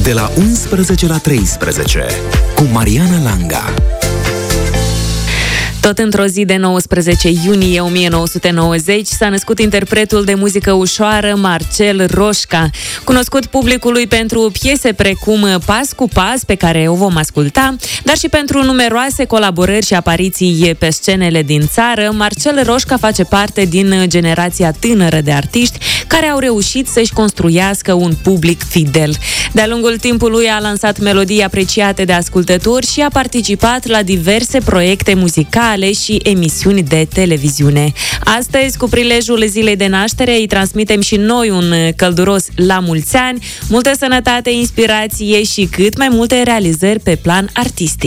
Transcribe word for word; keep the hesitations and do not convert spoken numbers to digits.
de la unsprezece la treisprezece, cu Mariana Langa. Tot într-o zi de nouăsprezece iunie o mie nouă sute nouăzeci s-a născut interpretul de muzică ușoară Marcel Roșca, cunoscut publicului pentru piese precum Pas cu Pas, pe care o vom asculta, dar și pentru numeroase colaborări și apariții pe scenele din țară. Marcel Roșca face parte din generația tânără de artiști care au reușit să-și construiască un public fidel. De-a lungul timpului a lansat melodii apreciate de ascultători și a participat la diverse proiecte muzicale și emisiuni de televiziune. Astăzi, cu prilejul zilei de naștere, îi transmitem și noi un călduros la mulți ani, multă sănătate, inspirație și cât mai multe realizări pe plan artistic.